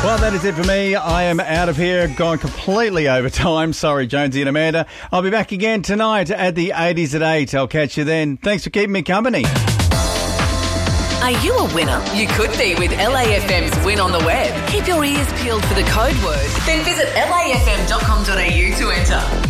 Well, that is it for me. I am out of here, gone completely over time. Sorry, Jonesy and Amanda. I'll be back again tonight at the 80s at 8. I'll catch you then. Thanks for keeping me company. Are you a winner? You could be with LAFM's Win on the Web. Keep your ears peeled for the code word. Then visit lafm.com.au to enter.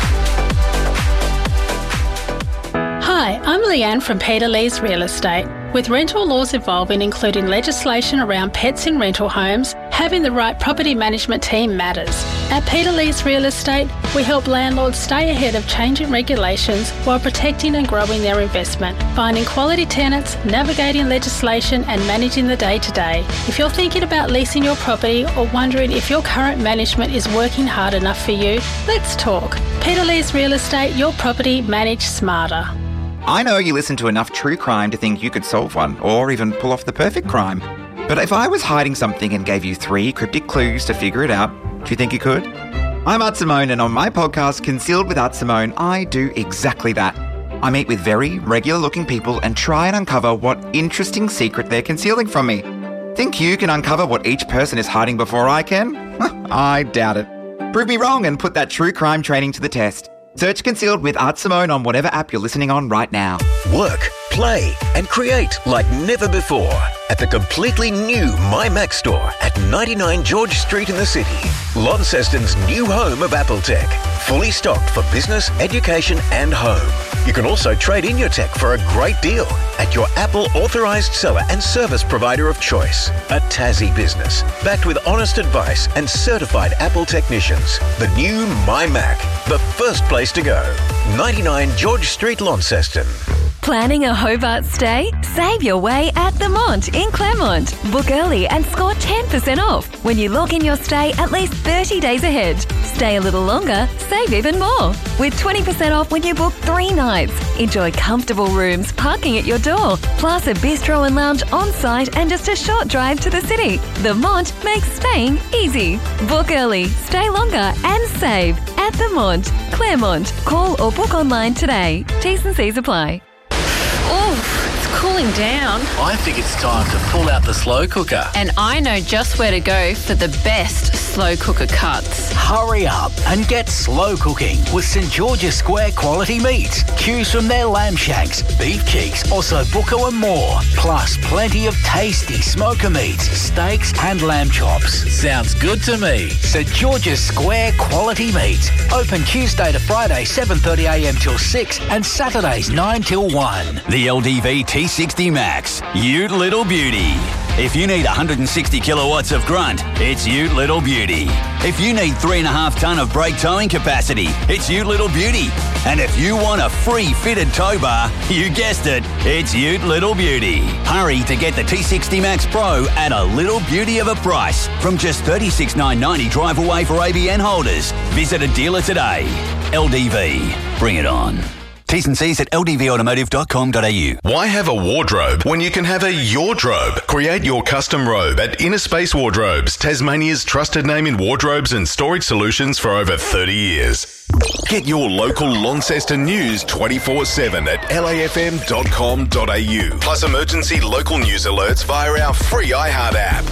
Hi, I'm Leanne from Peter Lee's Real Estate. With rental laws evolving, including legislation around pets in rental homes, having the right property management team matters. At Peter Lee's Real Estate, we help landlords stay ahead of changing regulations while protecting and growing their investment, finding quality tenants, navigating legislation and managing the day-to-day. If you're thinking about leasing your property or wondering if your current management is working hard enough for you, let's talk. Peter Lee's Real Estate, your property managed smarter. I know you listen to enough true crime to think you could solve one, or even pull off the perfect crime. But if I was hiding something and gave you 3 cryptic clues to figure it out, do you think you could? I'm Art Simone, and on my podcast, Concealed with Art Simone, I do exactly that. I meet with very regular-looking people and try and uncover what interesting secret they're concealing from me. Think you can uncover what each person is hiding before I can? I doubt it. Prove me wrong and put that true crime training to the test. Search Concealed with Art Simone on whatever app you're listening on right now. Work, play and create like never before at the completely new MyMac store at 99 George Street in the city. Launceston's new home of Apple Tech. Fully stocked for business, education and home. You can also trade in your tech for a great deal at your Apple authorised seller and service provider of choice. A Tassie business, backed with honest advice and certified Apple technicians. The new MyMac, the first place to go. 99 George Street, Launceston. Planning a Hobart stay? Save your way at The Mont in Claremont. Book early and score 10% off when you lock in your stay at least 30 days ahead. Stay a little longer, save even more. With 20% off when you book 3 nights. Enjoy comfortable rooms, parking at your door, plus a bistro and lounge on site and just a short drive to the city. The Mont makes staying easy. Book early, stay longer and save at The Mont, Claremont. Call or book online today. T's and C's apply. Oh, it's cooling down. I think it's time to pull out the slow cooker. And I know just where to go for the best slow cooker cuts. Hurry up and get slow cooking with St George's Square quality meats. Choose from their lamb shanks, beef cheeks, ossobuco and more. Plus plenty of tasty smoker meats, steaks and lamb chops. Sounds good to me. St George's Square quality meats. Open Tuesday to Friday 7:30am till 6 and Saturdays 9 till 1. The LDV T60 Max, Ute Little Beauty. If you need 160 kilowatts of grunt, it's Ute Little Beauty. If you need 3.5 tonne of brake towing capacity, it's Ute Little Beauty. And if you want a free fitted tow bar, you guessed it, it's Ute Little Beauty. Hurry to get the T60 Max Pro at a little beauty of a price from just $36,990 drive away for ABN holders. Visit a dealer today. LDV, bring it on. T's and C's at ldvautomotive.com.au. Why have a wardrobe when you can have a Yordrobe? Create your custom robe at Inner Space Wardrobes, Tasmania's trusted name in wardrobes and storage solutions for over 30 years. Get your local Launceston news 24/7 at lafm.com.au. Plus emergency local news alerts via our free iHeart app.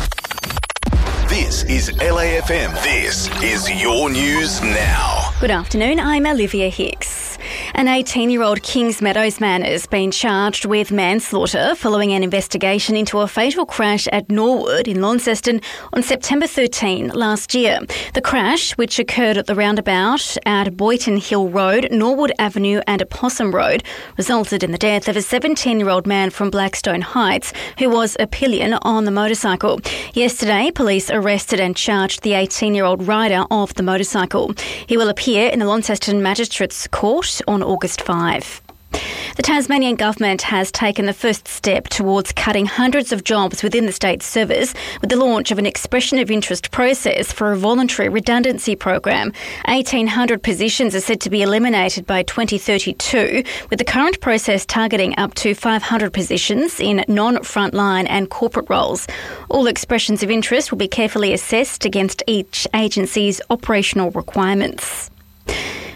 This is LAFM. This is your news now. Good afternoon, I'm Olivia Hicks. An 18-year-old Kings Meadows man has been charged with manslaughter following an investigation into a fatal crash at Norwood in Launceston on September 13 last year. The crash, which occurred at the roundabout at Boyton Hill Road, Norwood Avenue and Opossum Road, resulted in the death of a 17-year-old man from Blackstone Heights who was a pillion on the motorcycle. Yesterday, police arrested and charged the 18-year-old rider of the motorcycle. He will appear in the Launceston Magistrates Court on August 5. The Tasmanian government has taken the first step towards cutting hundreds of jobs within the state service with the launch of an expression of interest process for a voluntary redundancy program. 1,800 positions are said to be eliminated by 2032, with the current process targeting up to 500 positions in non-frontline and corporate roles. All expressions of interest will be carefully assessed against each agency's operational requirements.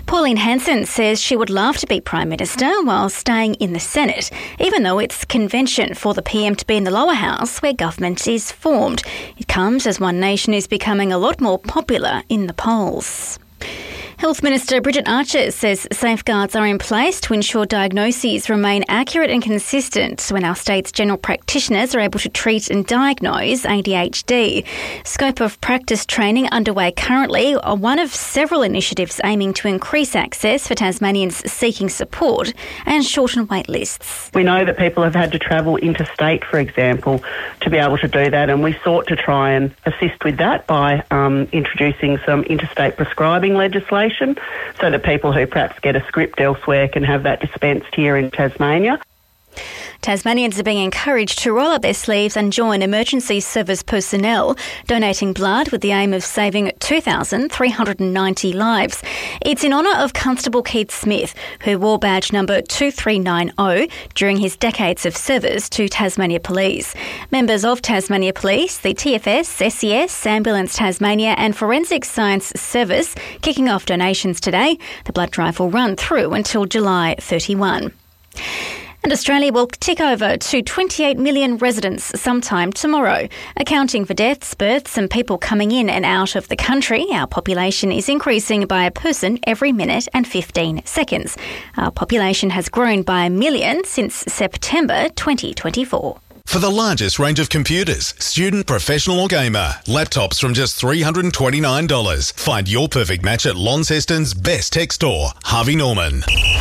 Pauline Hanson says she would love to be Prime Minister while staying in the Senate, even though it's convention for the PM to be in the lower house where government is formed. It comes as One Nation is becoming a lot more popular in the polls. Health Minister Bridget Archer says safeguards are in place to ensure diagnoses remain accurate and consistent when our state's general practitioners are able to treat and diagnose ADHD. Scope of practice training underway currently are one of several initiatives aiming to increase access for Tasmanians seeking support and shorten wait lists. We know that people have had to travel interstate, for example, to be able to do that, and we sought to try and assist with that by introducing some interstate prescribing legislation so that people who perhaps get a script elsewhere can have that dispensed here in Tasmania. Tasmanians are being encouraged to roll up their sleeves and join emergency service personnel, donating blood with the aim of saving 2,390 lives. It's in honour of Constable Keith Smith, who wore badge number 2390 during his decades of service to Tasmania Police. Members of Tasmania Police, the TFS, SES, Ambulance Tasmania and Forensic Science Service kicking off donations today. The blood drive will run through until July 31. And Australia will tick over to 28 million residents sometime tomorrow. Accounting for deaths, births and people coming in and out of the country, our population is increasing by a person every minute and 15 seconds. Our population has grown by 1 million since September 2024. For the largest range of computers, student, professional or gamer, laptops from just $329. Find your perfect match at Launceston's best tech store, Harvey Norman.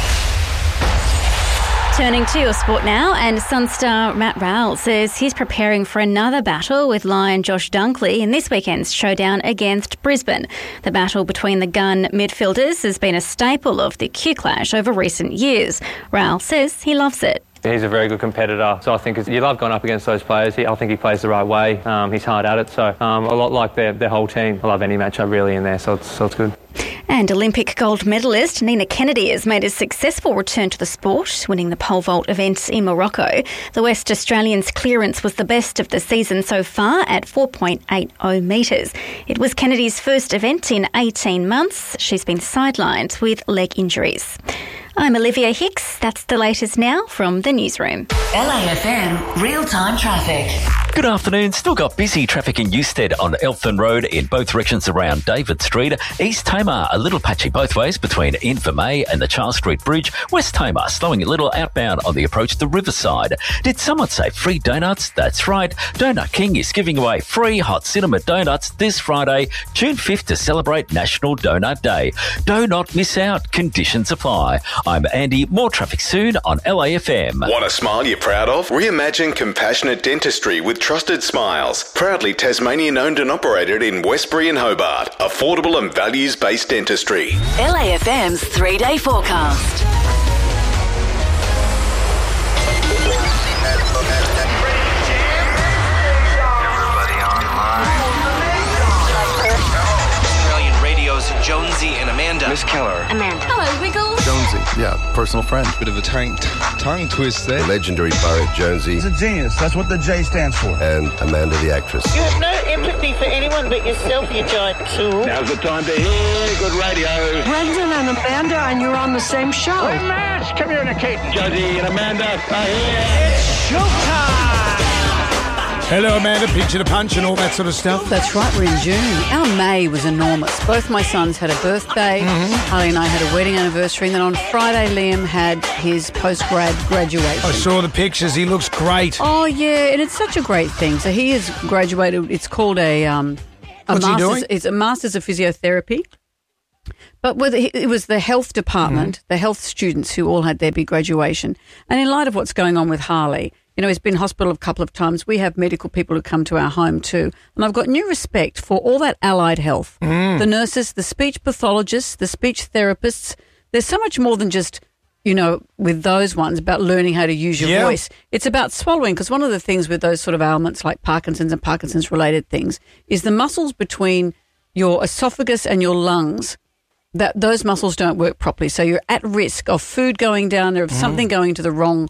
Turning to your sport now, and Sunstar Matt Rowell says he's preparing for another battle with Lion Josh Dunkley in this weekend's showdown against Brisbane. The battle between the gun midfielders has been a staple of the Q Clash over recent years. Rowell says he loves it. He's a very good competitor, so I think you love going up against those players. I think he plays the right way. He's hard at it, so a lot like their whole team. I love any matchup really in there, so it's good. And Olympic gold medalist Nina Kennedy has made a successful return to the sport, winning the pole vault event in Morocco. The West Australian's clearance was the best of the season so far at 4.80 metres. It was Kennedy's first event in 18 months. She's been sidelined with leg injuries. I'm Olivia Hicks. That's the latest now from the newsroom. LAFM real-time traffic. Good afternoon. Still got busy traffic in Eusted on Eltham Road in both directions around David Street. East Tamar, a little patchy both ways between Invermay and the Charles Street Bridge. West Tamar, slowing a little outbound on the approach to Riverside. Did someone say free donuts? That's right. Donut King is giving away free hot cinema donuts this Friday, June 5th, to celebrate National Donut Day. Do not miss out. Conditions apply. I'm Andy. More traffic soon on LAFM. Want a smile you're proud of? Reimagine compassionate dentistry with Trusted Smiles. Proudly Tasmanian owned and operated in Westbury and Hobart. Affordable and values-based dentistry. LAFM's 3-day forecast. Jonesy and Amanda. Miss Keller. Amanda. Hello, Wiggles. Jonesy, yeah, personal friend. Bit of a tongue twist there. The legendary Barrett Jonesy. He's a genius. That's what the J stands for. And Amanda, the actress. You have no empathy for anyone but yourself, you giant tool. Now's the time to hear good radio. Brendan and Amanda, and you're on the same show. We're mass communicating. Jonesy and Amanda are here. It's showtime. Hello, Amanda. Picture to punch and all that sort of stuff. That's right, we're in June. Our May was enormous. Both my sons had a birthday. Harley and I had a wedding anniversary. And then on Friday, Liam had his post-grad graduation. I saw the pictures. He looks great. Oh, yeah, and it's such a great thing. So he has graduated. It's called What's he doing? It's a Master's of Physiotherapy. But it was the health department, the health students who all had their big graduation. And in light of what's going on with Harley, you know, he's been in hospital a couple of times. We have medical people who come to our home too. And I've got new respect for all that allied health. The nurses, the speech pathologists, the speech therapists. There's so much more than just, you know, with those ones about learning how to use your voice. It's about swallowing, because one of the things with those sort of ailments like Parkinson's and Parkinson's-related things is the muscles between your esophagus and your lungs, that those muscles don't work properly. So you're at risk of food going down there, of something going to the wrong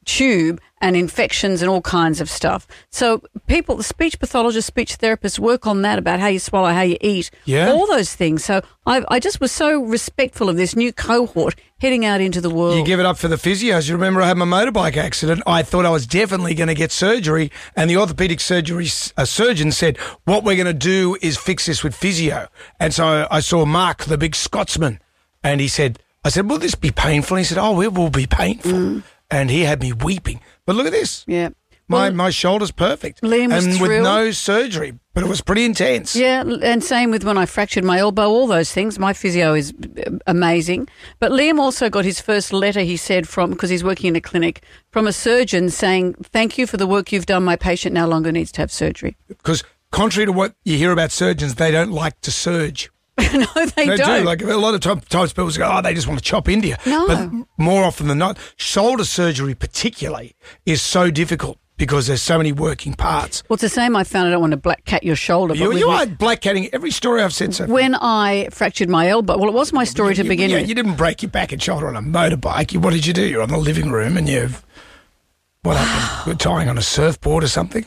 tube and infections and all kinds of stuff. So people, the speech pathologists, speech therapists work on that about how you swallow, how you eat, all those things. So I just was so respectful of this new cohort heading out into the world. You give it up for the physios. You remember I had my motorbike accident. I thought I was definitely going to get surgery, and the orthopaedic surgeon said, what we're going to do is fix this with physio. And so I saw Mark, the big Scotsman, and I said, will this be painful? And he said, oh, it will be painful. And he had me weeping. But look at this. Yeah. My shoulder's perfect. Liam was and thrilled. with no surgery, but it was pretty intense. Yeah, and same with when I fractured my elbow, all those things. My physio is amazing. But Liam also got his first letter, he said, because he's working in a clinic, from a surgeon saying, thank you for the work you've done. My patient no longer needs to have surgery. Because contrary to what you hear about surgeons, they don't like to surge. No, they don't. Do. Like a lot of times people go, they just want to chop into you. No. But more often than not, shoulder surgery particularly is so difficult because there's so many working parts. Well, it's the same. I found I don't want to black cat your shoulder. You are black catting every story I've said so far. When I fractured my elbow, well, it was my story to begin with. You didn't break your back and shoulder on a motorbike. What did you do? You're on the living room and what happened? You're tying on a surfboard or something?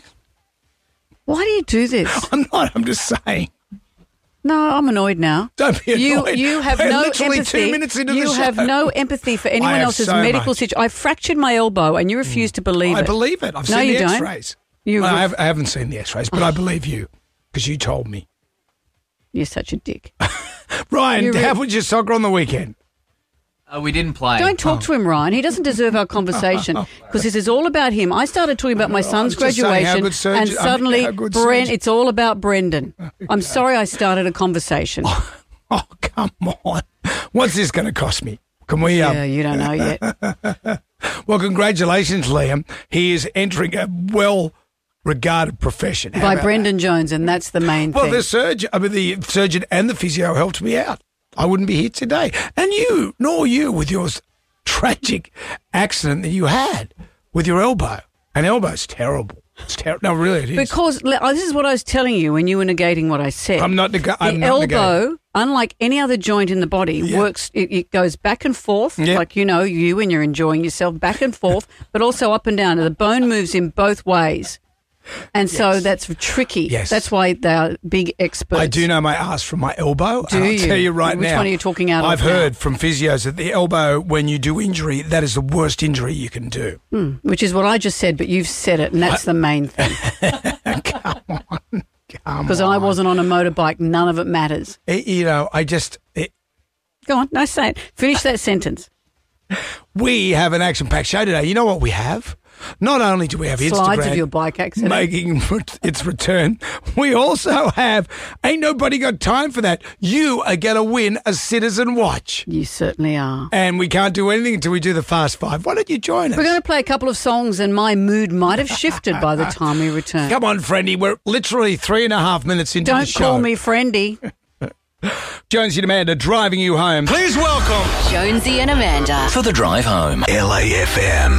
Why do you do this? I'm not. I'm just saying. No, I'm annoyed now. Don't be annoyed. You have We're no literally empathy. 2 minutes into the You show. have no empathy for anyone else's so medical much. situation. I fractured my elbow, and you refuse to believe it. I believe it. I've No, seen you the don't. X-rays. I haven't seen the X-rays, but I believe you because you told me. You're such a dick. Ryan, how was your soccer on the weekend? We didn't play. Don't talk to him, Ryan. He doesn't deserve our conversation because this is all about him. I started talking about my son's graduation, and suddenly, it's all about Brendan. I'm sorry I started a conversation. Oh, come on. What's this going to cost me? Can we? Yeah, you don't know yet. Well, congratulations, Liam. He is entering a well-regarded profession. By Brendan Jones, and that's the main thing. Well, the surgeon and the physio helped me out. I wouldn't be here today. And nor you with your tragic accident that you had with your elbow. An elbow's terrible. It's terrible. No, really, it is. Because this is what I was telling you when you were negating what I said. I'm not negating. The elbow, unlike any other joint in the body, works. It goes back and forth, like you when you're enjoying yourself, back and forth, but also up and down. And the bone moves in both ways. And so that's tricky. Yes. That's why they are big experts. I do know my ass from my elbow. Do and I'll you? tell you right now. Which one are you talking out of? I've heard from physios that the elbow, when you do injury, that is the worst injury you can do. Which is what I just said, but you've said it, and that's the main thing. Come on. Because I wasn't on a motorbike, none of it matters. Go on, no, say it. Finish that sentence. We have an action-packed show today. You know what we have? Not only do we have Slides Instagram of your bike accident making its return, we also have Ain't Nobody Got Time for That. You are going to win a Citizen Watch. You certainly are. And we can't do anything until we do the Fast Five. Why don't you join us? We're going to play a couple of songs and my mood might have shifted by the time we return. Come on, friendy. We're literally 3.5 minutes into the show. Don't call me friendy. Jonesy and Amanda driving you home. Please welcome Jonesy and Amanda For the drive home. LAFM.